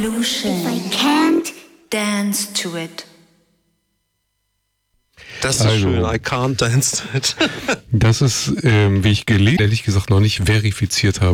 If I can't dance to it. Das ist schön. I can't dance to it. Das ist, wie ich ehrlich gesagt noch nicht verifiziert habe.